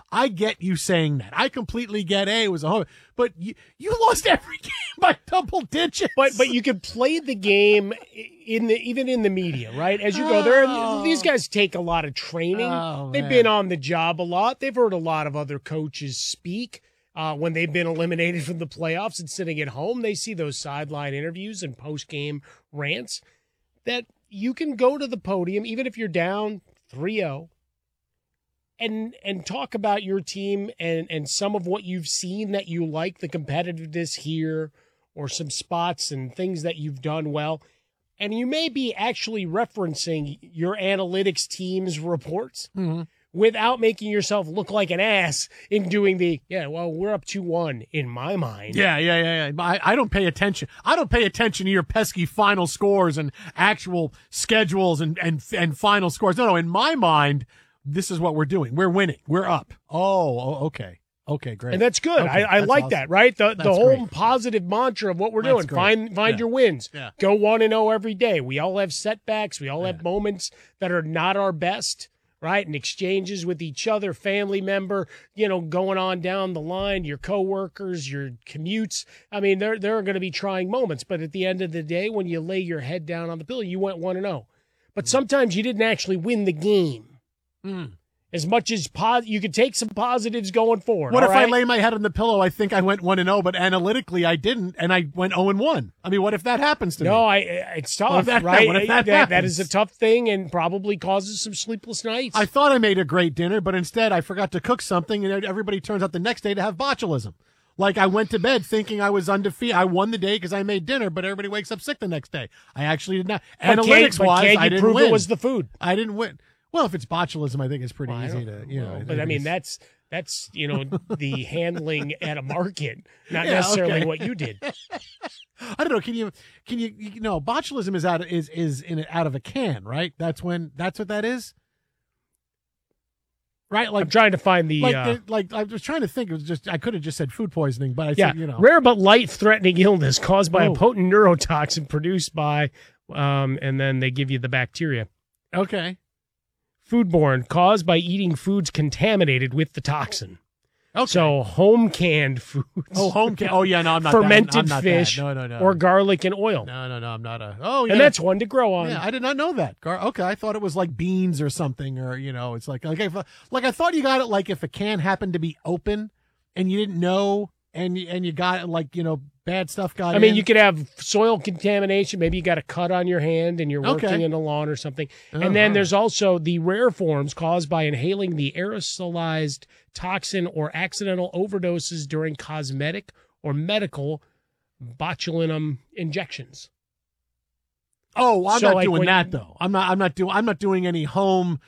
I get you saying that. I completely get, it was a home, but you lost every game by double digits. But you could play the game even in the media, right? As you go there, these guys take a lot of training. They've been on the job a lot. They've heard a lot of other coaches speak. When they've been eliminated from the playoffs and sitting at home, they see those sideline interviews and post-game rants that you can go to the podium, even if you're down 3-0, and talk about your team and some of what you've seen that you like, the competitiveness here or some spots and things that you've done well. And you may be actually referencing your analytics team's reports. Mm-hmm. Without making yourself look like an ass in doing we're up 2-1 in my mind. Yeah. I don't pay attention. I don't pay attention to your pesky final scores and actual schedules and final scores. No, in my mind, this is what we're doing. We're winning. We're up. Oh, okay. Okay, great. And that's good. Okay, I like awesome. that, right? The whole great. positive mantra of what we're That's doing. great. Find your wins. Yeah. Go 1-0 every day. We all have setbacks. We all have moments that are not our best. Right, and exchanges with each other, family member, going on down the line, your coworkers, your commutes. I mean, there are going to be trying moments, but at the end of the day, when you lay your head down on the pillow, you went 1-0. But sometimes you didn't actually win the game. As much as you could take some positives going forward. What if right? I lay my head on the pillow? I think I went 1-0, but analytically I didn't, and I went 0-1. I mean, what if that happens to me? No, it's tough, right? What if that is a tough thing and probably causes some sleepless nights. I thought I made a great dinner, but instead I forgot to cook something, and everybody turns out the next day to have botulism. Like, I went to bed thinking I was undefeated. I won the day because I made dinner, but everybody wakes up sick the next day. I actually did not. Analytics-wise, I didn't prove win. It was the food. I didn't win. Well, if it's botulism, I think it's pretty easy to, But I mean, that's the handling at a market, not necessarily what you did. I don't know. Can you botulism is out of a can, right? That's what that is. Right, like I'm trying to find the I was trying to think. It was just I could have just said food poisoning, but I said rare but life-threatening illness caused by a potent neurotoxin produced by, and then they give you the bacteria. Okay. Foodborne, caused by eating foods contaminated with the toxin. Okay. So home canned foods. Oh, home canned. Oh, yeah, no, I'm not fermented that. I'm not fish. That. No. Or garlic and oil. No, I'm not a. Oh, yeah. And that's one to grow on. Yeah, I did not know that. Okay, I thought it was like beans or something, or it's like if I thought you got it like if a can happened to be open and you didn't know and you got it like bad stuff got in. I mean, you could have soil contamination. Maybe you got a cut on your hand and you're working in the lawn or something. And then there's also the rare forms caused by inhaling the aerosolized toxin or accidental overdoses during cosmetic or medical botulinum injections. Oh, I'm not doing that though. I'm not doing any home.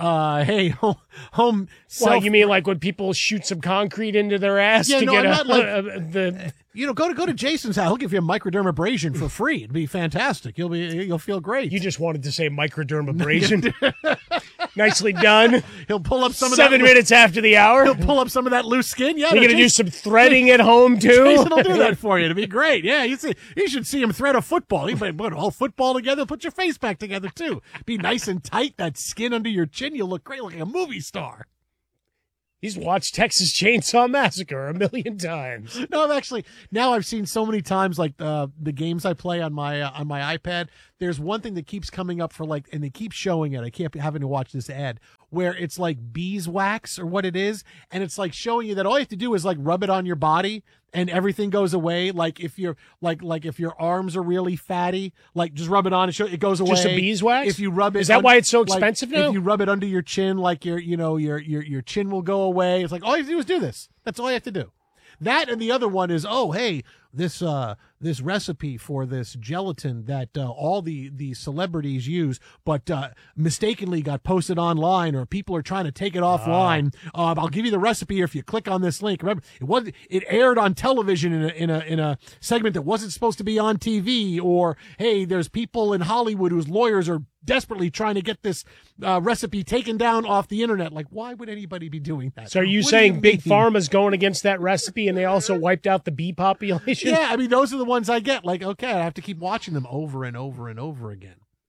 Home. Well, you mean like when people shoot some concrete into their ass to get go to Jason's house. He'll give you a microdermabrasion for free. It'd be fantastic. You'll feel great. You just wanted to say microdermabrasion. Nicely done. He'll pull up some of 7 minutes after the hour. He'll pull up some of that loose skin. Yeah, you're gonna do some threading at home too. Jason will do that for you. It'd be great. Yeah, you should see him thread a football. You put a whole football together. Put your face back together too. Be nice and tight. That skin under your chin. You'll look great, like a movie star. He's watched Texas Chainsaw Massacre a million times. No, I've seen so many times like the games I play on my iPad. There's one thing that keeps coming up and they keep showing it. I keep having to watch this ad where it's like beeswax or what it is, and it's like showing you that all you have to do is like rub it on your body and everything goes away. Like if you're like if your arms are really fatty, like just rub it on and it goes away. Just a beeswax? If you rub it, is that why it's so expensive now? If you rub it under your chin, like your chin will go away. It's like all you have to do is do this. That's all you have to do. That and the other one is, this recipe for this gelatin that all the celebrities use, but mistakenly got posted online, or people are trying to take it offline. I'll give you the recipe if you click on this link. Remember, it aired on television in a segment that wasn't supposed to be on TV. Or hey, there's people in Hollywood whose lawyers are desperately trying to get this recipe taken down off the internet. Like, why would anybody be doing that? So are you saying Big Pharma's going against that recipe and they also wiped out the bee population? Yeah, I mean, those are the ones I get. Like, okay, I have to keep watching them over and over and over again.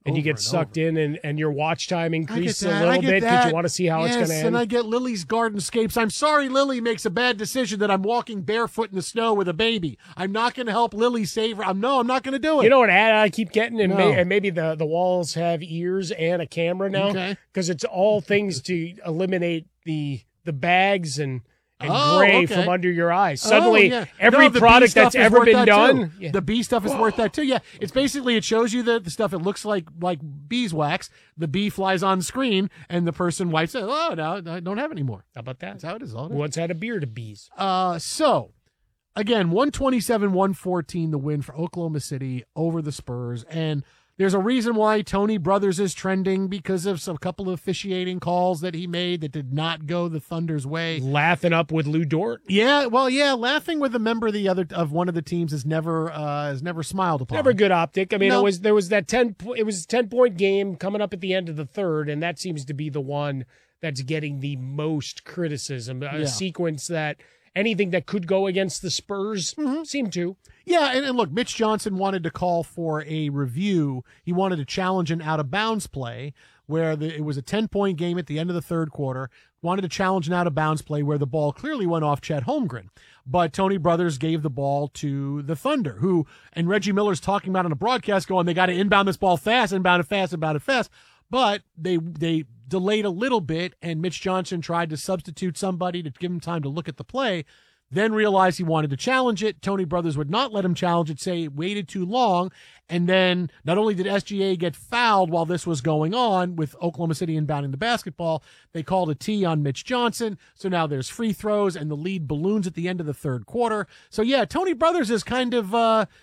And you get sucked in, and your watch time increases a little bit because you want to see how it's going to end. And I get Lily's Gardenscapes. I'm sorry Lily makes a bad decision that I'm walking barefoot in the snow with a baby. I'm not going to help Lily save her. I'm not going to do it. You know what ad I keep getting? And, and maybe the walls have ears and a camera now. Because it's all things to eliminate the bags and gray from under your eyes. Suddenly, every product that's ever been done. The bee stuff is worth that too. Yeah, it's basically, it shows you the stuff. It looks like beeswax. The bee flies on screen, and the person wipes it. Oh, no, I don't have any more. How about that? That's how it is. All once had a beard of bees. So, again, 127-114 the win for Oklahoma City over the Spurs. And there's a reason why Tony Brothers is trending, because of a couple of officiating calls that he made that did not go the Thunder's way. Laughing up with Lou Dort. Yeah, well, yeah, laughing with a member of one of the teams is never smiled upon. Never good optic. I mean, there was that 10-point game coming up at the end of the third, and that seems to be the one that's getting the most criticism. A sequence that anything that could go against the Spurs seemed to. Yeah, and look, Mitch Johnson wanted to call for a review. He wanted to challenge an out-of-bounds play where it was a 10-point game at the end of the third quarter. Wanted to challenge an out-of-bounds play where the ball clearly went off Chet Holmgren. But Tony Brothers gave the ball to the Thunder, and Reggie Miller's talking about on a broadcast going, they got to inbound this ball fast, inbound it fast. But they delayed a little bit, and Mitch Johnson tried to substitute somebody to give him time to look at the play, then realized he wanted to challenge it. Tony Brothers would not let him challenge it, say it waited too long, and then not only did SGA get fouled while this was going on with Oklahoma City inbounding the basketball, they called a T on Mitch Johnson, so now there's free throws, and the lead balloons at the end of the third quarter. So yeah, Tony Brothers is kind of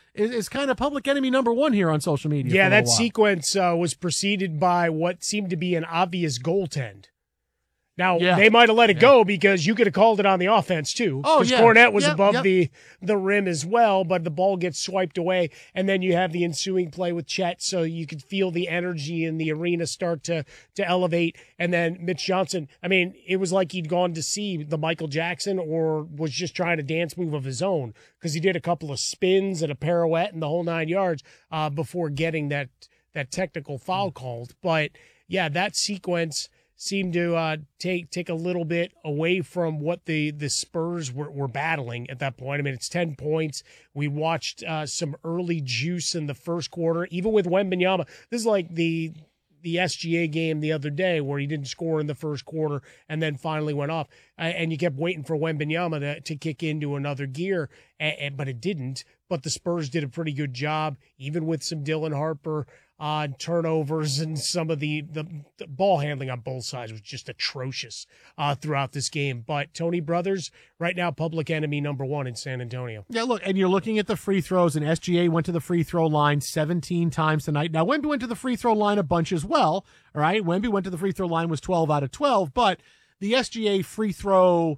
public enemy number one here on social media. Yeah, that sequence was preceded by what seemed to be an obvious goaltend. Now, they might have let it go because you could have called it on the offense, too. Because Cornette was above the rim as well, but the ball gets swiped away, and then you have the ensuing play with Chet, so you could feel the energy in the arena start to elevate. And then Mitch Johnson, I mean, it was like he'd gone to see the Michael Jackson or was just trying a dance move of his own, because he did a couple of spins and a pirouette and the whole 9 yards before getting that technical foul called. But, yeah, that sequence seemed to take a little bit away from what the Spurs were battling at that point. I mean, it's 10 points. We watched some early juice in the first quarter, even with Wembanyama. This is like the SGA game the other day where he didn't score in the first quarter and then finally went off. And you kept waiting for Wembanyama to kick into another gear, but it didn't. But the Spurs did a pretty good job, even with some Dylan Harper turnovers, and some of the ball handling on both sides was just atrocious throughout this game. But Tony Brothers, right now, public enemy number one in San Antonio. Yeah, look, and you're looking at the free throws, and SGA went to the free throw line 17 times tonight. Now, Wemby went to the free throw line a bunch as well, all right? Wemby went to the free throw line, was 12 out of 12, but the SGA free throw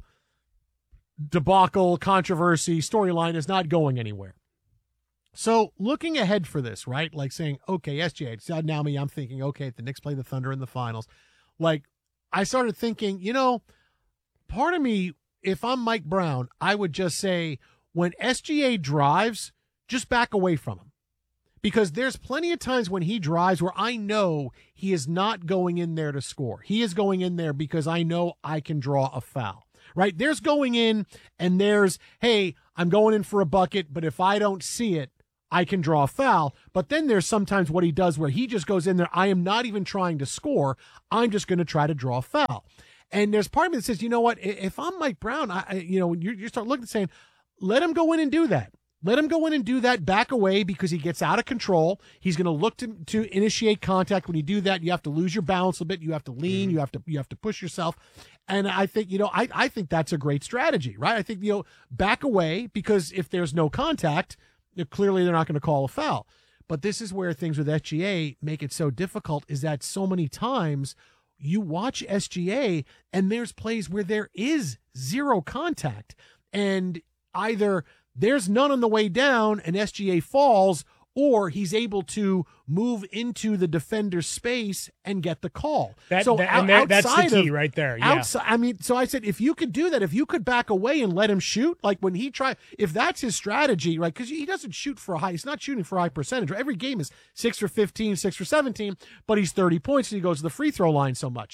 debacle, controversy, storyline is not going anywhere. So looking ahead for this, right? Like saying, okay, SGA, it's now me, I'm thinking, okay, if the Knicks play the Thunder in the finals, like I started thinking, part of me, if I'm Mike Brown, I would just say when SGA drives, just back away from him. Because there's plenty of times when he drives where I know he is not going in there to score. He is going in there because I know I can draw a foul. Right? There's going in and there's, hey, I'm going in for a bucket, but if I don't see it, I can draw a foul. But then there's sometimes what he does where he just goes in there. I am not even trying to score. I'm just going to try to draw a foul. And there's part of me that says, you know what? If I'm Mike Brown, you start looking and saying, let him go in and do that. Let him go in and do that, back away, because he gets out of control. He's going to look to initiate contact. When you do that, you have to lose your balance a bit. You have to lean. You have to push yourself. And I think, I think that's a great strategy, right? I think, back away, because if there's no contact, clearly they're not going to call a foul. But this is where things with SGA make it so difficult, is that so many times you watch SGA and there's plays where there is zero contact, and either there's none on the way down and SGA falls, or he's able to move into the defender's space and get the call. That's the key right there. Yeah. So I said, if you could do that, if you could back away and let him shoot, like when he if that's his strategy, right? Because he doesn't shoot for he's not shooting for a high percentage. Right? Every game is 6 for 15, 6 for 17, but he's 30 points and he goes to the free throw line so much.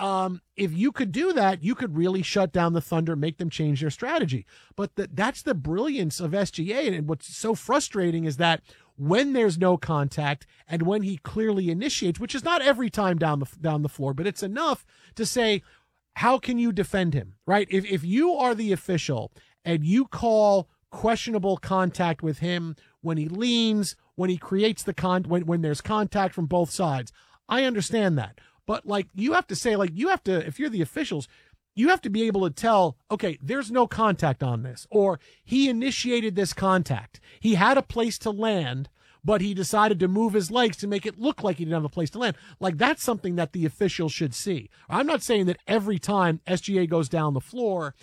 If you could do that, you could really shut down the Thunder, make them change their strategy. But that's the brilliance of SGA. And what's so frustrating is that when there's no contact and when he clearly initiates, which is not every time down the floor, but it's enough to say, how can you defend him, right? If you are the official and you call questionable contact with him when he leans, when he creates when there's contact from both sides, I understand that. But you have to say, if you're the officials, you have to be able to tell, okay, there's no contact on this, or he initiated this contact. He had a place to land, but he decided to move his legs to make it look like he didn't have a place to land. That's something that the official should see. I'm not saying that every time SGA goes down the floor,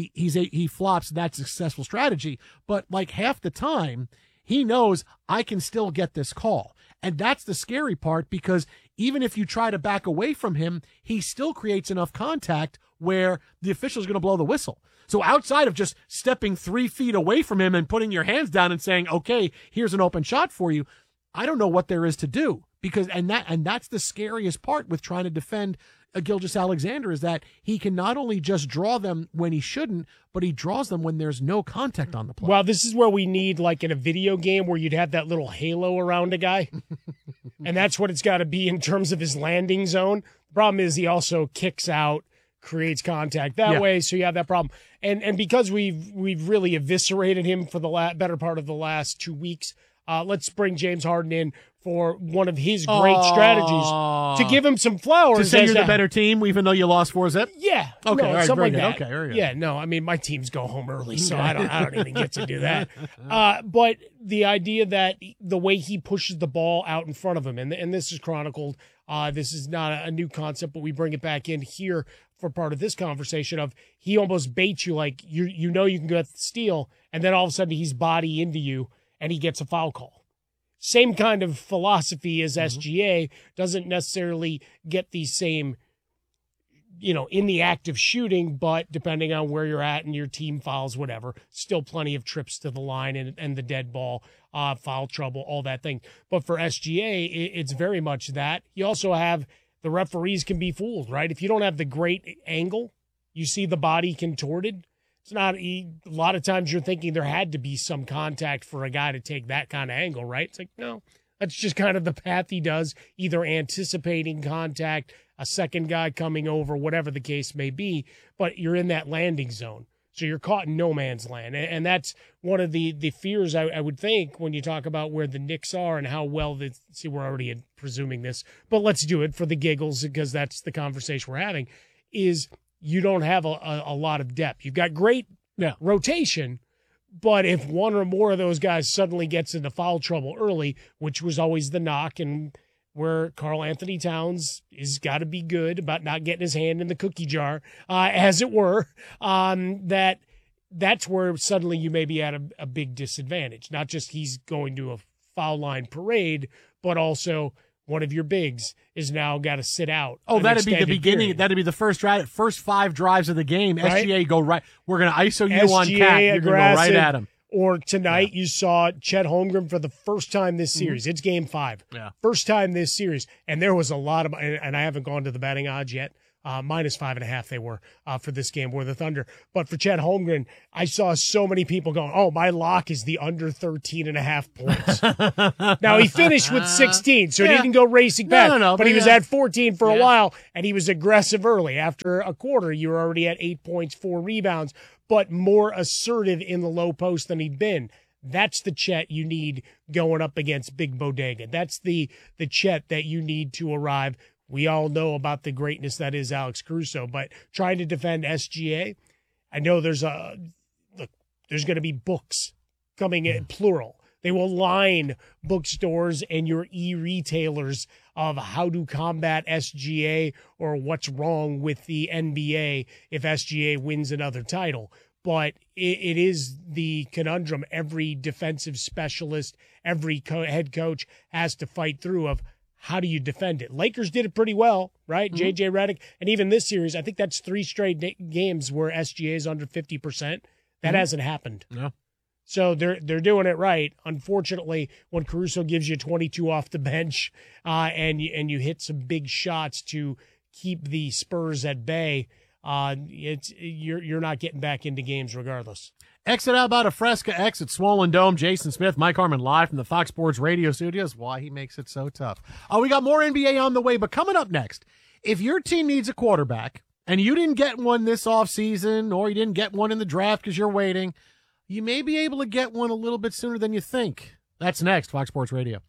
he flops, that's a successful strategy, but half the time, he knows I can still get this call. And that's the scary part, because even if you try to back away from him, he still creates enough contact where the official is going to blow the whistle. So outside of just stepping 3 feet away from him and putting your hands down and saying, okay, here's an open shot for you, I don't know what there is to do, because that's the scariest part with trying to defend Gilgeous-Alexander, is that he can not only just draw them when he shouldn't, but he draws them when there's no contact on the play. Well, this is where we need, in a video game where you'd have that little halo around a guy. And that's what it's got to be in terms of his landing zone. The problem is he also kicks out, creates contact that way, so you have that problem. And because we've really eviscerated him for the better part of the last 2 weeks, let's bring James Harden in for one of his great strategies to give him some flowers. To say you're the better team, even though you lost 4-zip? Yeah. Okay, no, all right, something like good. that. Okay, very good. Yeah, no, I mean, my teams go home early, so I don't even get to do that. But the idea that the way he pushes the ball out in front of him, and this is chronicled, this is not a new concept, but we bring it back in here for part of this conversation of he almost baits you, you know you can get the steal, and then all of a sudden he's body into you, and he gets a foul call. Same kind of philosophy as SGA, doesn't necessarily get the same, in the act of shooting, but depending on where you're at and your team fouls, whatever, still plenty of trips to the line and the dead ball, foul trouble, all that thing. But for SGA, it's very much that. You also have the referees can be fooled, right? If you don't have the great angle, you see the body contorted. It's not a lot of times you're thinking there had to be some contact for a guy to take that kind of angle, right? It's no, that's just kind of the path he does, either anticipating contact, a second guy coming over, whatever the case may be, but you're in that landing zone. So you're caught in no man's land. And that's one of the fears I would think when you talk about where the Knicks are and how well see, we're already presuming this, but let's do it for the giggles because that's the conversation we're having, is you don't have a lot of depth. You've got great rotation, but if one or more of those guys suddenly gets into foul trouble early, which was always the knock, and where Karl Anthony Towns is got to be good about not getting his hand in the cookie jar, as it were, that's where suddenly you may be at a big disadvantage. Not just he's going to a foul line parade, but also one of your bigs is now got to sit out. Oh, that'd be the beginning. Period. That'd be the first 5 drives of the game. Right? SGA go right. We're going to ISO you on Cat. You're going to go right at him. Or tonight you saw Chet Holmgren for the first time this series. It's game 5. Yeah. First time this series. And there was a lot of, and I haven't gone to the betting odds yet. -5.5 they were for this game were the Thunder. But for Chet Holmgren, I saw so many people going, oh, my lock is the under 13.5 points. Now, he finished with 16, so he didn't go racing back. But he was at 14 for a while, and he was aggressive early. After a quarter, you were already at 8 points, 4 rebounds, but more assertive in the low post than he'd been. That's the Chet you need going up against Big Bodega. That's the Chet that you need to arrive. We all know about the greatness that is Alex Caruso, but trying to defend SGA, I know there's going to be books coming in plural. They will line bookstores and your e-retailers of how to combat SGA or what's wrong with the NBA if SGA wins another title. but it is the conundrum every defensive specialist, every head coach has to fight through of how do you defend it. Lakers did it pretty well, right? Mm-hmm. J.J. Redick, and even this series, I think that's 3 straight games where SGA is under 50%. That hasn't happened. No. So they're doing it right. Unfortunately, when Caruso gives you 22 off the bench and you hit some big shots to keep the Spurs at bay, you're not getting back into games regardless. Exit out about a Fresca, exit Swollen Dome. Jason Smith, Mike Harmon live from the Fox Sports Radio studios. Why he makes it so tough. We got more NBA on the way, but coming up next, if your team needs a quarterback and you didn't get one this offseason or you didn't get one in the draft because you're waiting, you may be able to get one a little bit sooner than you think. That's next, Fox Sports Radio.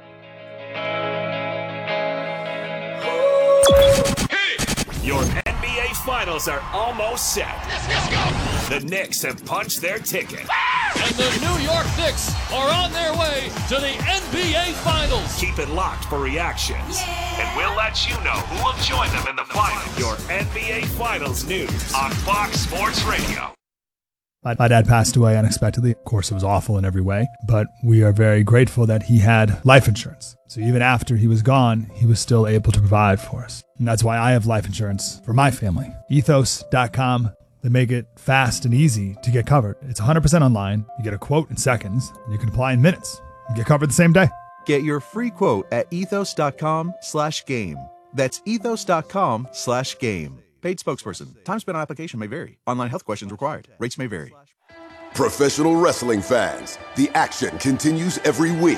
Your NBA Finals are almost set. Let's go! The Knicks have punched their ticket. And the New York Knicks are on their way to the NBA Finals. Keep it locked for reactions. Yeah. And we'll let you know who will join them in the finals. Your NBA Finals news on Fox Sports Radio. My dad passed away unexpectedly. Of course, it was awful in every way, but we are very grateful that he had life insurance. So even after he was gone, he was still able to provide for us. And that's why I have life insurance for my family. Ethos.com. They make it fast and easy to get covered. It's 100% online. You get a quote in seconds, and you can apply in minutes. You get covered the same day. Get your free quote at ethos.com/game. That's ethos.com/game. Paid spokesperson. Time spent on application may vary. Online health questions required. Rates may vary. Professional wrestling fans, the action continues every week.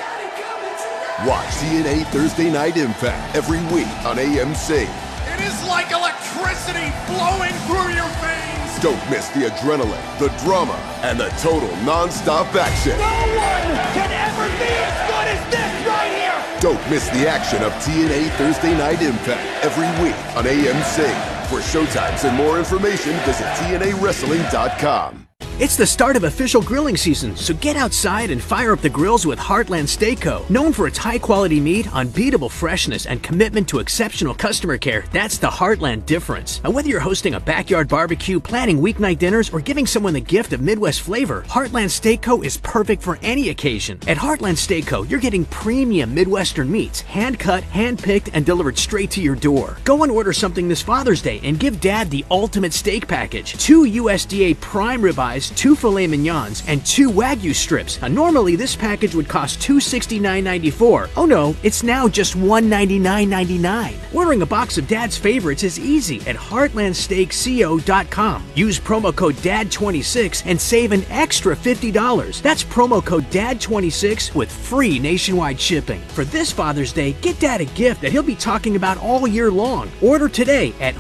Watch TNA Thursday Night Impact every week on AMC. It is like electricity flowing through your veins. Don't miss the adrenaline, the drama, and the total non-stop action. No one can ever be as good as this right here. Don't miss the action of TNA Thursday Night Impact every week on AMC. For showtimes and more information, visit TNAWrestling.com. It's the start of official grilling season, so get outside and fire up the grills with Heartland Steak Co. Known for its high-quality meat, unbeatable freshness, and commitment to exceptional customer care, that's the Heartland difference. Now, whether you're hosting a backyard barbecue, planning weeknight dinners, or giving someone the gift of Midwest flavor, Heartland Steak Co. is perfect for any occasion. At Heartland Steak Co., you're getting premium Midwestern meats, hand-cut, hand-picked, and delivered straight to your door. Go and order something this Father's Day and give Dad the ultimate steak package. 2 USDA prime ribeyes, 2 filet mignons, and 2 Wagyu strips. Now, normally this package would cost $269.94. Oh no, it's now just $199.99. Ordering a box of Dad's favorites is easy at heartlandsteakco.com. Use promo code DAD26 and save an extra $50. That's promo code DAD26 with free nationwide shipping. For this Father's Day, get Dad a gift that he'll be talking about all year long. Order today at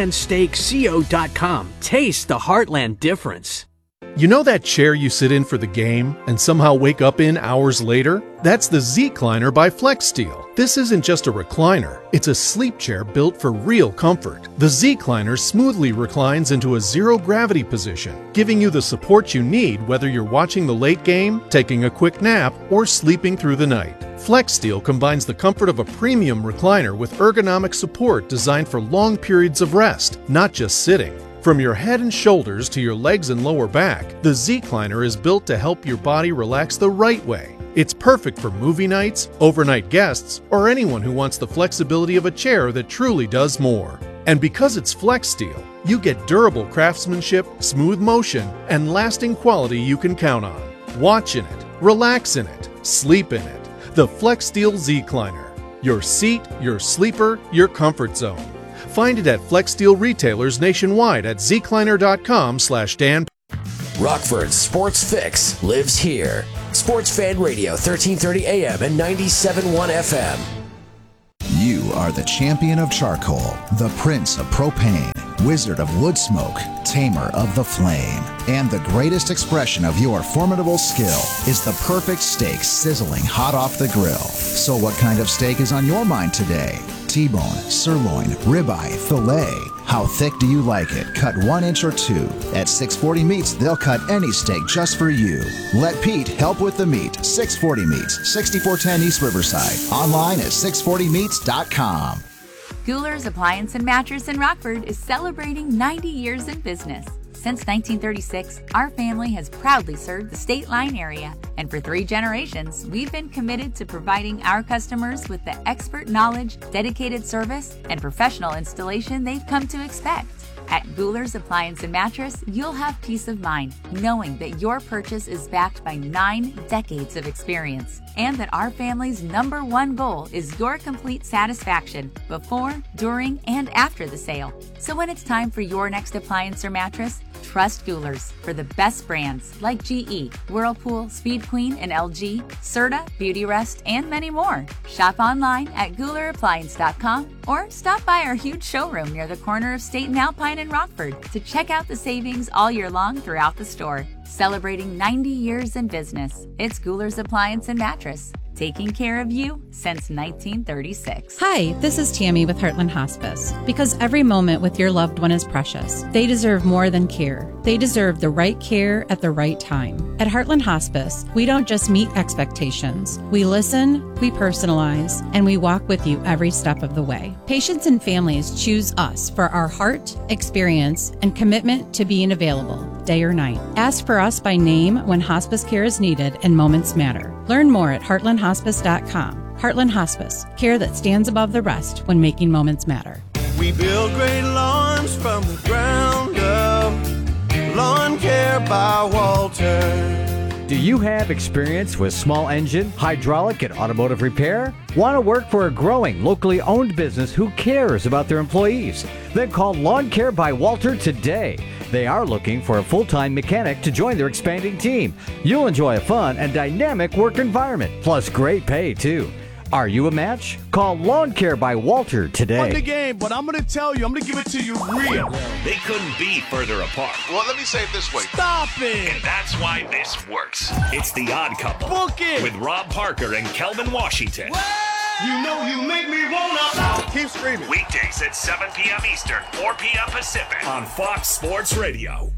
heartlandsteakco.com. Taste the Heartland difference. You know that chair you sit in for the game and somehow wake up in hours later? That's the Z-Cliner by FlexSteel. This isn't just a recliner, it's a sleep chair built for real comfort. The Z-Cliner smoothly reclines into a zero-gravity position, giving you the support you need whether you're watching the late game, taking a quick nap, or sleeping through the night. FlexSteel combines the comfort of a premium recliner with ergonomic support designed for long periods of rest, not just sitting. From your head and shoulders to your legs and lower back, the Z-Cliner is built to help your body relax the right way. It's perfect for movie nights, overnight guests, or anyone who wants the flexibility of a chair that truly does more. And because it's FlexSteel, you get durable craftsmanship, smooth motion, and lasting quality you can count on. Watch in it, relax in it, sleep in it. The FlexSteel Z-Cliner. Your seat, your sleeper, your comfort zone. Find it at FlexSteel retailers nationwide at zcliner.com/Dan. Rockford's Sports Fix lives here. Sports Fan Radio, 1330 AM and 97.1 FM. You are the champion of charcoal, the prince of propane, wizard of wood smoke, tamer of the flame. And the greatest expression of your formidable skill is the perfect steak sizzling hot off the grill. So what kind of steak is on your mind today? T-bone, sirloin, ribeye, filet. How thick do you like it? Cut 1 inch or 2. At 640 Meats, they'll cut any steak just for you. Let Pete help with the meat. 640 Meats, 6410 East Riverside. Online at 640meats.com. Goular's Appliance and Mattress in Rockford is celebrating 90 years in business. Since 1936, our family has proudly served the State Line area. And for 3 generations, we've been committed to providing our customers with the expert knowledge, dedicated service, and professional installation they've come to expect. At Guler's Appliance and Mattress, you'll have peace of mind knowing that your purchase is backed by 9 decades of experience and that our family's #1 goal is your complete satisfaction before, during, and after the sale. So when it's time for your next appliance or mattress, trust Guler's for the best brands like GE, Whirlpool, Speed Queen, and LG, Serta, Beautyrest, and many more. Shop online at GulerAppliance.com or stop by our huge showroom near the corner of State and Alpine in Rockford to check out the savings all year long throughout the store. Celebrating 90 years in business, it's Guler's Appliance and Mattress, taking care of you since 1936. Hi, this is Tammy with Heartland Hospice. Because every moment with your loved one is precious, they deserve more than care. They deserve the right care at the right time. At Heartland Hospice, we don't just meet expectations. We listen, we personalize, and we walk with you every step of the way. Patients and families choose us for our heart, experience, and commitment to being available, day or night. Ask for us by name when hospice care is needed and moments matter. Learn more at heartlandhospice.com. Heartland Hospice, care that stands above the rest when making moments matter. We build great lawns from the ground up. Lawn Care by Walter. Do you have experience with small engine, hydraulic, and automotive repair? Want to work for a growing, locally owned business who cares about their employees? Then call Lawn Care by Walter today. They are looking for a full-time mechanic to join their expanding team. You'll enjoy a fun and dynamic work environment, plus great pay, too. Are you a match? Call Lawn Care by Walter today. Won the game, but I'm going to tell you, I'm going to give it to you real. They couldn't be further apart. Well, let me say it this way. Stop it! And that's why this works. It's The Odd Couple. Book it! With Rob Parker and Kelvin Washington. You know you make me wanna. Keep screaming. Weekdays at 7 p.m. Eastern, 4 p.m. Pacific on Fox Sports Radio.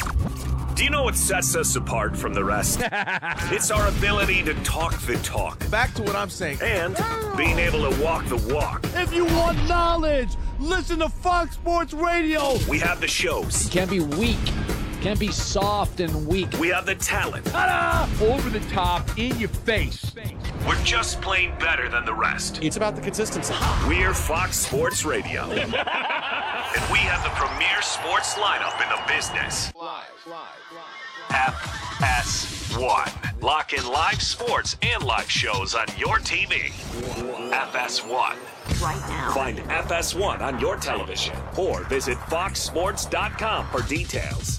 Do you know what sets us apart from the rest? It's our ability to talk the talk. Back to what I'm saying. And being able to walk the walk. If you want knowledge, listen to Fox Sports Radio. We have the shows. You can't be weak. Can't be soft and weak. We have the talent. Ta-da! Over the top, in your face. We're just plain better than the rest. It's about the consistency. We're Fox Sports Radio. And we have the premier sports lineup in the business. FS1. Lock in live sports and live shows on your TV. FS1. Right now. Find FS1 on your television or visit foxsports.com for details.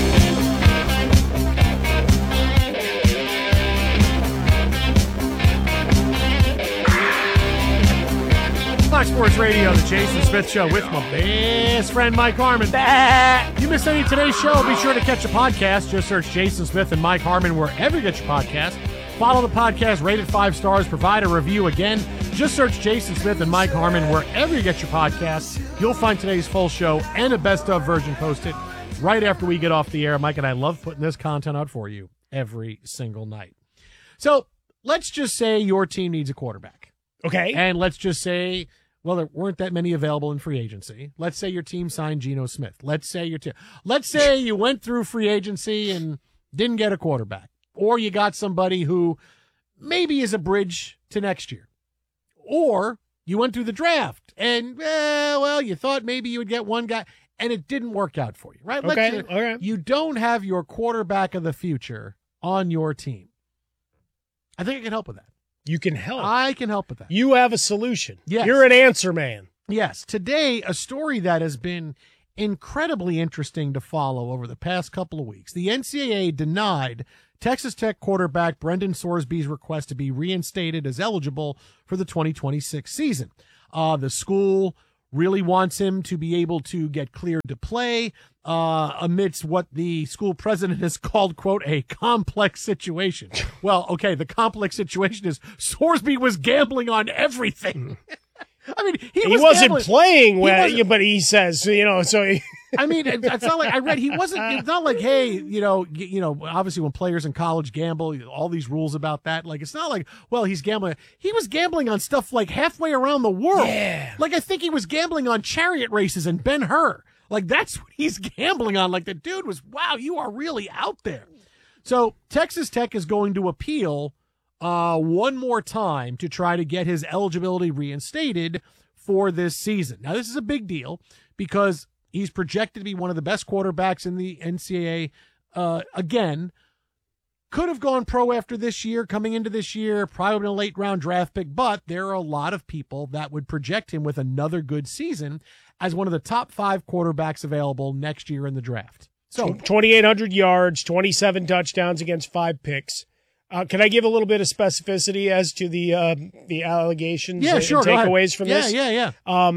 Fox Sports Radio, the Jason Smith Show with my best friend Mike Harmon. You missed any of today's show, be sure to catch the podcast. Just search Jason Smith and Mike Harmon wherever you get your podcast. Follow the podcast, rate it 5 stars, provide a review. Again, just search Jason Smith and Mike Harmon wherever you get your podcasts. You'll find today's full show and a best of version posted right after we get off the air. Mike and I love putting this content out for you every single night. So let's just say your team needs a quarterback. Okay. And let's just say, well, there weren't that many available in free agency. Let's say your team signed Geno Smith. Let's say you went through free agency and didn't get a quarterback. Or you got somebody who maybe is a bridge to next year. Or you went through the draft and, well, you thought maybe you would get one guy and it didn't work out for you, right? Okay, all right. You don't have your quarterback of the future on your team. I think I can help with that. You can help. I can help with that. You have a solution. Yes. You're an answer man. Yes. Today, a story that has been incredibly interesting to follow over the past couple of weeks. The NCAA denied Texas Tech quarterback Brendan Sorsby's request to be reinstated as eligible for the 2026 season. The school really wants him to be able to get cleared to play amidst what the school president has called, quote, a complex situation. Well, okay, the complex situation is Sorsby was gambling on everything. I mean, he wasn't playing well, but he says, so. I mean, it's not like I read it's not like, hey, obviously when players in college gamble, all these rules about that. Like, it's not like, well, he's gambling. He was gambling on stuff like halfway around the world. Yeah. Like, I think he was gambling on chariot races and Ben-Hur. Like, that's what he's gambling on. Like, the dude was, wow, you are really out there. So Texas Tech is going to appeal one more time to try to get his eligibility reinstated for this season. Now, this is a big deal because he's projected to be one of the best quarterbacks in the NCAA. Again, could have gone pro after this year, coming into this year, probably a late round draft pick, but there are a lot of people that would project him with another good season as one of the top 5 quarterbacks available next year in the draft. So 2,800 yards, 27 touchdowns against 5 picks. Can I give a little bit of specificity as to the allegations and takeaways from this? Yeah.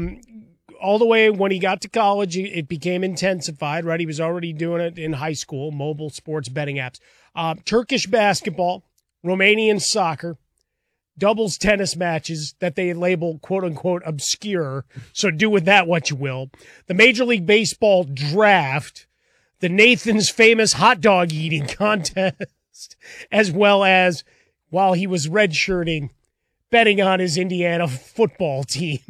All the way when he got to college, it became intensified, right? He was already doing it in high school, mobile sports betting apps. Turkish basketball, Romanian soccer, doubles tennis matches that they label quote-unquote obscure, so do with that what you will. The Major League Baseball draft, the Nathan's famous hot dog eating contest, as well as, while he was redshirting, betting on his Indiana football team.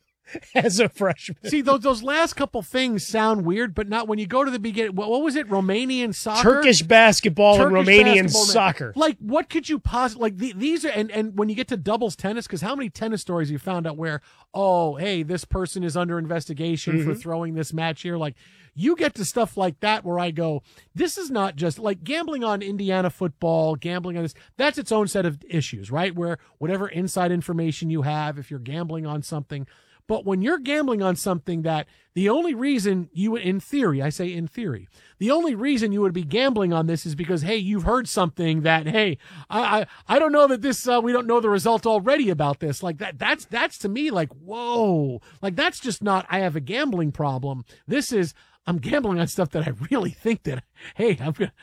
As a freshman. See, those last couple things sound weird, but not when you go to the beginning. What was it? Romanian soccer? Turkish basketball and Romanian soccer. Like, what could you possibly, like, these are, and when you get to doubles tennis, because how many tennis stories you found out where, oh, hey, this person is under investigation for throwing this match here? Like, you get to stuff like that where I go, this is not just, like, gambling on Indiana football, gambling on this, that's its own set of issues, right? Where whatever inside information you have, if you're gambling on something. But when you're gambling on something that the only reason you, in theory, I say in theory, the only reason you would be gambling on this is because, hey, you've heard something that, hey, I don't know that this, we don't know the result already about this. Like that's to me like, whoa, like that's just not, I have a gambling problem. This is, I'm gambling on stuff that I really think that, hey,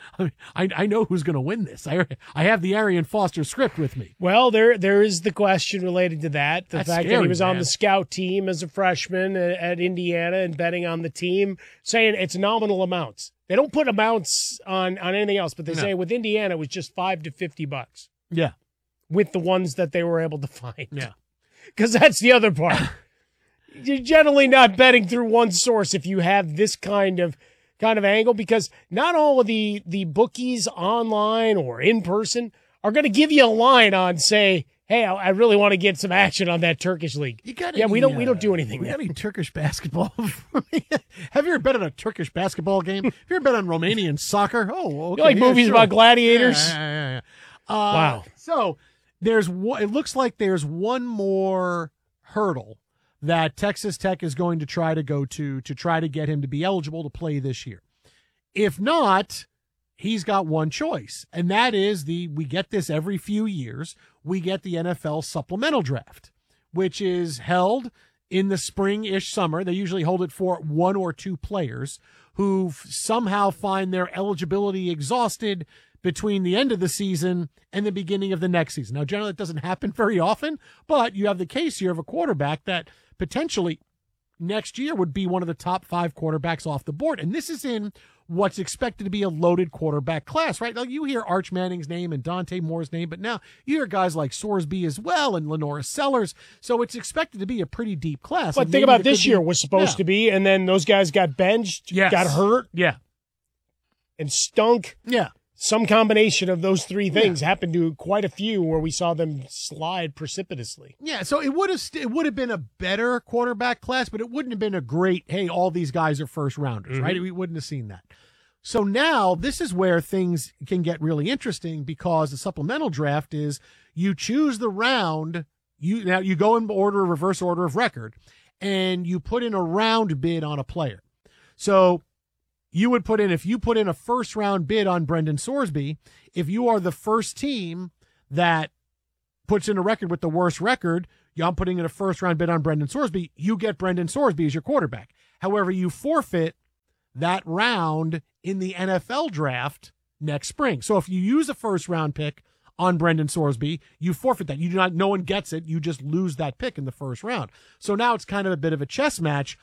I know who's going to win this. I have the Arian Foster script with me. Well, there is the question related to that. The That's fact scary, that he was on man. the scout team as a freshman at Indiana and betting on the team, saying it's nominal amounts. They don't put amounts on anything else, but they say with Indiana it was just $5 to $50. Yeah. With the ones that they were able to find. Yeah. Because that's the other part. You're generally not betting through one source if you have this kind of angle, because not all of the bookies online or in person are going to give you a line on, say, hey, I really want to get some action on that Turkish league. We don't do anything. We got any Turkish basketball? Have you ever bet on a Turkish basketball game? Have you ever bet on Romanian soccer? Oh, okay. You like movies about gladiators? Yeah. Wow. So it looks like there's one more hurdle that Texas Tech is going to try to go to try to get him to be eligible to play this year. If not, he's got one choice, and that is we get this every few years. We get the NFL supplemental draft, which is held in the spring-ish summer. They usually hold it for 1 or 2 players who somehow find their eligibility exhausted between the end of the season and the beginning of the next season. Now, generally, it doesn't happen very often, but you have the case here of a quarterback that potentially next year would be one of the top 5 quarterbacks off the board. And this is in what's expected to be a loaded quarterback class, right? Now, you hear Arch Manning's name and Dante Moore's name, but now you hear guys like Sorsby as well and Lenora Sellers. So it's expected to be a pretty deep class. But think about this year was supposed to be, and then those guys got benched, got hurt, and stunk. Yeah. Some combination of those 3 things happened to quite a few where we saw them slide precipitously. Yeah, so it would have been a better quarterback class, but it wouldn't have been a great, hey, all these guys are first rounders, right? We wouldn't have seen that. So now this is where things can get really interesting, because the supplemental draft is you choose the round, you go in reverse order of record, and you put in a round bid on a player. So you would put in, if you put in a first round bid on Brendan Sorsby, if you are the first team that puts in a record with the worst record, I'm putting in a first round bid on Brendan Sorsby, you get Brendan Sorsby as your quarterback. However, you forfeit that round in the NFL draft next spring. So if you use a first round pick on Brendan Sorsby, you forfeit that. No one gets it. You just lose that pick in the first round. So now it's kind of a bit of a chess match.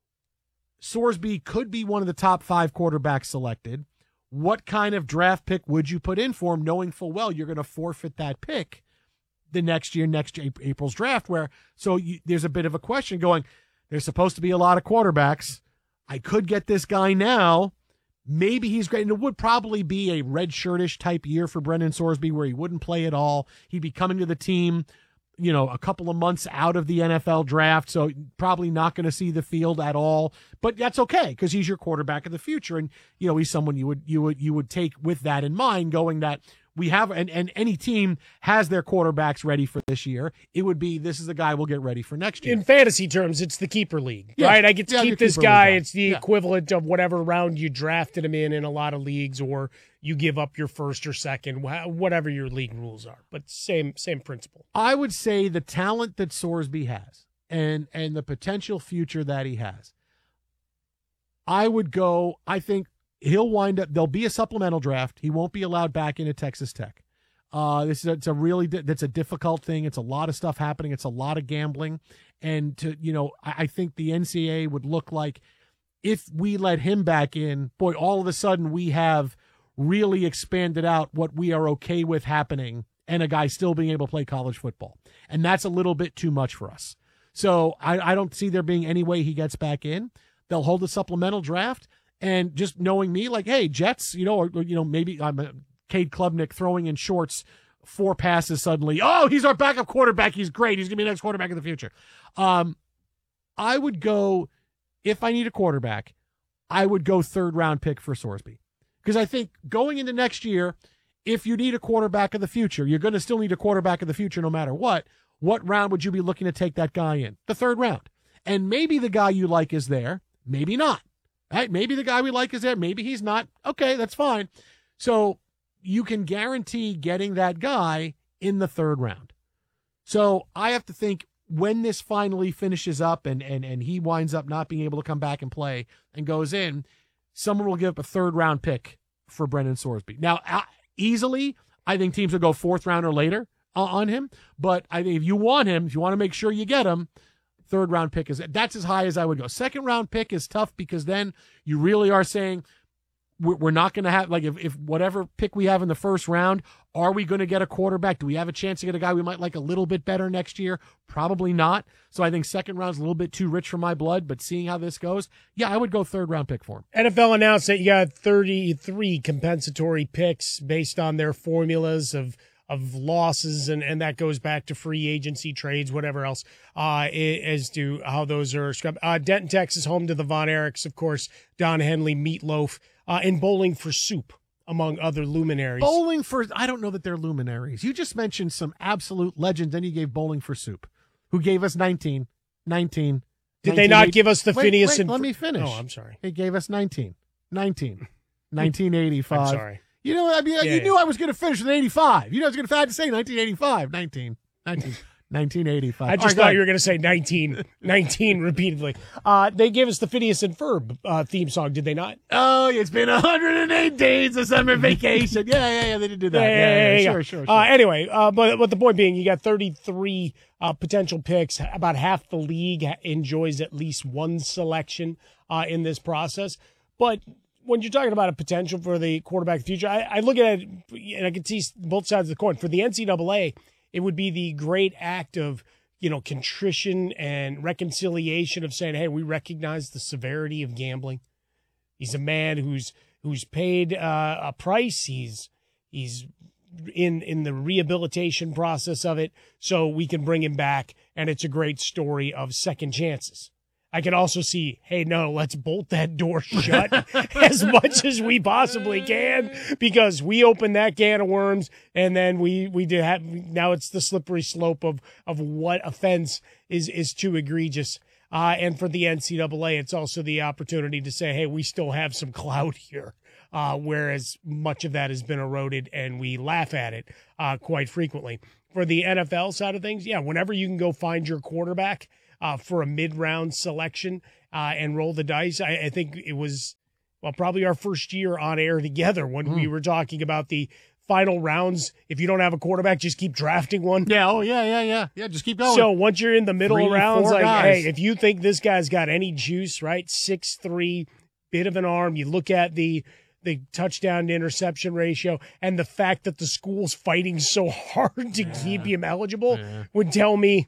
Sorsby could be one of the top 5 quarterbacks selected. What kind of draft pick would you put in for him, knowing full well you're going to forfeit that pick the next April's draft? There's a bit of a question going, there's supposed to be a lot of quarterbacks. I could get this guy now. Maybe he's great. And it would probably be a red shirtish type year for Brendan Sorsby where he wouldn't play at all. He'd be coming to the team, a couple of months out of the NFL draft, so probably not going to see the field at all. But that's okay because he's your quarterback of the future, and he's someone you would take with that in mind, going that we have and any team has their quarterbacks ready for this year. It would be this is the guy we'll get ready for next year. In fantasy terms, it's the keeper league, right? I get to keep this guy. It's the equivalent of whatever round you drafted him in a lot of leagues, or you give up your first or second, whatever your league rules are. But same principle. I would say the talent that Sorsby has and the potential future that he has, I think he'll wind up, there'll be a supplemental draft. He won't be allowed back into Texas Tech. That's a difficult thing. It's a lot of stuff happening. It's a lot of gambling. And I think the NCAA would look like if we let him back in, boy, all of a sudden we have really expanded out what we are okay with happening and a guy still being able to play college football. And that's a little bit too much for us. So I don't see there being any way he gets back in. They'll hold a supplemental draft. And just knowing me, like, hey, Jets, maybe I'm Cade Klubnik throwing in shorts 4 passes suddenly. Oh, he's our backup quarterback. He's great. He's going to be the next quarterback of the future. I would go, if I need a quarterback, I would go 3rd round pick for Sorsby. Because I think going into next year, if you need a quarterback of the future, you're going to still need a quarterback of the future no matter what. What round would you be looking to take that guy in? The 3rd round. And maybe the guy you like is there. Maybe not. Right? Maybe the guy we like is there. Maybe he's not. Okay, that's fine. So you can guarantee getting that guy in the 3rd round. So I have to think when this finally finishes up and he winds up not being able to come back and play and goes in, someone will give up a 3rd round pick for Brendan Sorsby. Now, easily, I think teams will go 4th round or later on him. But I think if you want him, if you want to make sure you get him, 3rd round pick that's as high as I would go. 2nd round pick is tough because then you really are saying we're not going to have, like, if whatever pick we have in the 1st round, are we going to get a quarterback? Do we have a chance to get a guy we might like a little bit better next year? Probably not. So I think 2nd round's a little bit too rich for my blood, but seeing how this goes, I would go 3rd round pick for him. NFL announced that you got 33 compensatory picks based on their formulas of losses, and that goes back to free agency trades, whatever else, as to how those are scrubbed. Denton, Texas, home to the Von Erichs, of course, Don Henley, Meatloaf, and Bowling for Soup, among other luminaries. Bowling for, I don't know that they're luminaries. You just mentioned some absolute legends, then you gave Bowling for Soup, who gave us 19. Did they not give us the Phineas and... let me finish. Oh, I'm sorry. They gave us 1985. I'm sorry. You know, I mean, you knew I was going to finish with 85. You know, I was going to have to say 1985, 1985. I just thought you were going to say 19 repeatedly. They gave us the Phineas and Ferb theme song, did they not? Oh, it's been 108 days of summer vacation. Yeah, they did do that. Sure. Anyway, but the point being, you got 33 potential picks. About half the league enjoys at least one selection in this process. But when you're talking about a potential for the quarterback of the future, I look at it and I can see both sides of the coin. For the NCAA, it would be the great act of, contrition and reconciliation of saying, hey, we recognize the severity of gambling. He's a man who's paid a price. He's in the rehabilitation process of it, so we can bring him back, and it's a great story of second chances. I can also see, hey, no, let's bolt that door shut as much as we possibly can, because we opened that can of worms, and then we do have, now it's the slippery slope of what offense is too egregious. And for the NCAA, it's also the opportunity to say, hey, we still have some clout here, whereas much of that has been eroded, and we laugh at it quite frequently. For the NFL side of things, whenever you can go find your quarterback, for a mid-round selection and roll the dice. I think it was, probably our first year on air together when we were talking about the final rounds. If you don't have a quarterback, just keep drafting one. Yeah, just keep going. So once you're in the middle of rounds, like, guys. hey, if you think this guy's got any juice, right, 6'3", bit of an arm, you look at the touchdown to interception ratio and the fact that the school's fighting so hard to keep him eligible would tell me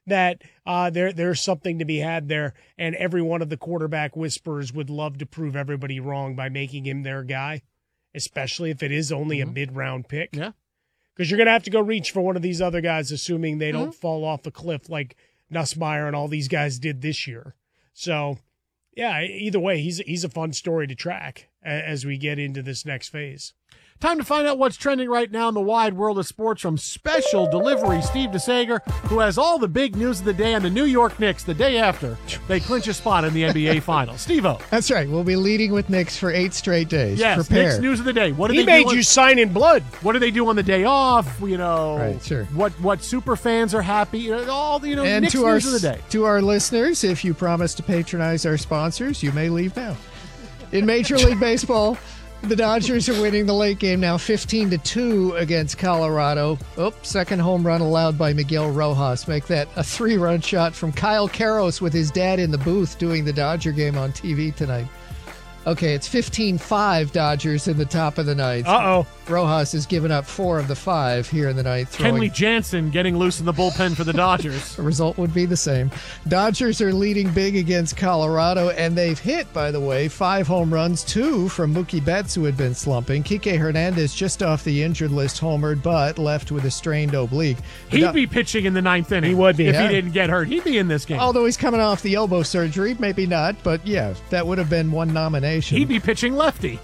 that there's something to be had there, and every one of the quarterback whisperers would love to prove everybody wrong by making him their guy, especially if it is only a mid-round pick. Yeah. Because you're going to have to go reach for one of these other guys, assuming they don't fall off a cliff like Nussmeier and all these guys did this year. So, yeah, either way, he's a fun story to track as we get into this next phase. Time to find out what's trending right now in the wide world of sports from Special Delivery Steve DeSager, who has all the big news of the day on the New York Knicks the day after they clinch a spot in the NBA Finals. Steve-O. That's right. We'll be leading with Knicks for 8 straight days. Yes, Prepare. Knicks news of the day. What do he they made you sign in blood. What do they do on the day off? Right, sure. What super fans are happy? All and Knicks to news of the day. To our listeners, if you promise to patronize our sponsors, you may leave now. In Major League Baseball, the Dodgers are winning the late game now 15-2 against Colorado. Second home run allowed by Miguel Rojas. Make that a 3-run shot from Kyle Karros with his dad in the booth doing the Dodger game on TV tonight. Okay, it's 15-5 Dodgers in the top of the ninth. Uh-oh. Rojas has given up 4 of the 5 here in the ninth. Kenley Jansen getting loose in the bullpen for the Dodgers. The result would be the same. Dodgers are leading big against Colorado, and they've hit, by the way, 5 home runs, 2 from Mookie Betts, who had been slumping. Kike Hernandez just off the injured list homered, but left with a strained oblique. He'd be pitching in the 9th inning. He would be. If he didn't get hurt. He'd be in this game. Although he's coming off the elbow surgery, maybe not, but yeah, that would have been one nomination. He'd be pitching lefty.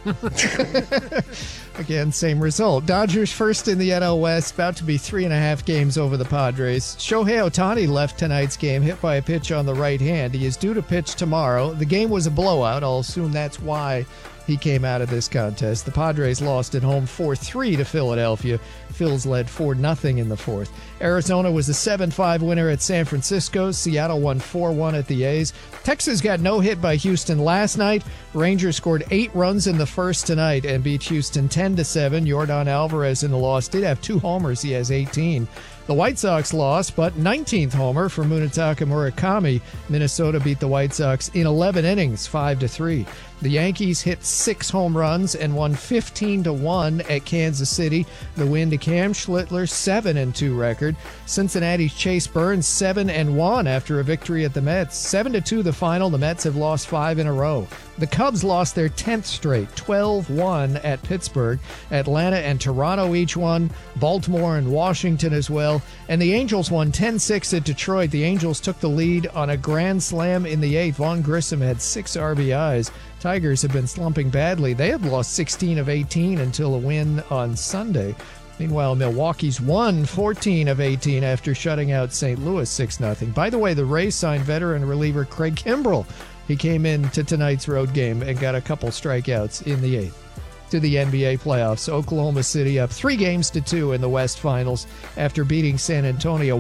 Again, same result. Dodgers first in the NL West, about to be 3.5 games over the Padres. Shohei Ohtani left tonight's game, hit by a pitch on the right hand. He is due to pitch tomorrow. The game was a blowout. I'll assume that's why he came out of this contest. The Padres lost at home 4-3 to Philadelphia. Phils led 4-0 in the fourth. Arizona was a 7-5 winner at San Francisco. Seattle won 4-1 at the A's. Texas got no hit by Houston last night. Rangers scored 8 runs in the first tonight and beat Houston 10-7. Yordan Alvarez in the loss did have 2 homers. He has 18. The White Sox lost, but 19th homer for Munetaka Murakami. Minnesota beat the White Sox in 11 innings, 5-3. The Yankees hit 6 home runs and won 15-1 at Kansas City. The win to Cam Schlittler's 7-2 record. Cincinnati's Chase Burns 7-1 after a victory at the Mets. 7-2 the final. The Mets have lost 5 in a row. The Cubs lost their 10th straight, 12-1 at Pittsburgh. Atlanta and Toronto each won. Baltimore and Washington as well. And the Angels won 10-6 at Detroit. The Angels took the lead on a grand slam in the 8th. Vaughn Grissom had 6 RBIs. Tigers have been slumping badly. They have lost 16 of 18 until a win on Sunday. Meanwhile, Milwaukee's won 14 of 18 after shutting out St. Louis 6-0. By the way, the Rays signed veteran reliever Craig Kimbrell. He came into tonight's road game and got a couple strikeouts in the 8th. To the NBA playoffs, Oklahoma City up 3-2 in the West Finals after beating San Antonio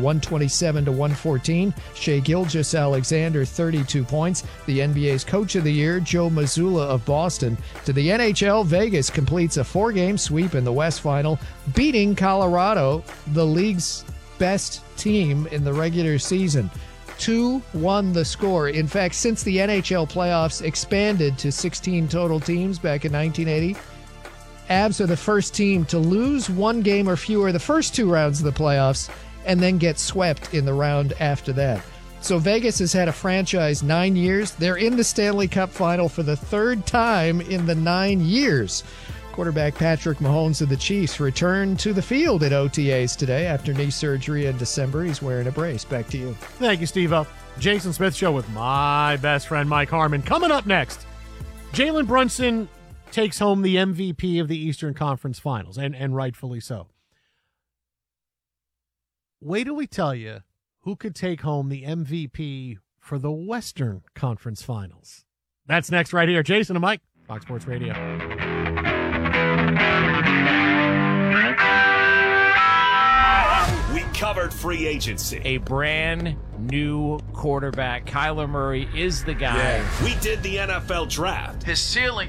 127-114. Shai Gilgeous-Alexander 32 points. The NBA's Coach of the Year, Joe Mazzulla of Boston. To the NHL, Vegas completes a 4-game sweep in the West Final, beating Colorado, the league's best team in the regular season. 2-1 the score. In fact, since the NHL playoffs expanded to 16 total teams back in 1980, Avs are the first team to lose 1 game or fewer the first 2 rounds of the playoffs and then get swept in the round after that. So Vegas has had a franchise 9 years. They're in the Stanley Cup final for the 3rd time in the 9 years. Quarterback Patrick Mahomes of the Chiefs returned to the field at OTAs today after knee surgery in December. He's wearing a brace. Back to you. Thank you, Steve-O. Jason Smith Show with my best friend Mike Harmon. Coming up next, Jalen Brunson takes home the MVP of the Eastern Conference Finals, and rightfully so. Wait till we tell you who could take home the MVP for the Western Conference Finals. That's next right here. Jason and Mike, Fox Sports Radio. We covered free agency. A brand new quarterback. Kyler Murray is the guy. Yeah. We did the NFL draft. His ceiling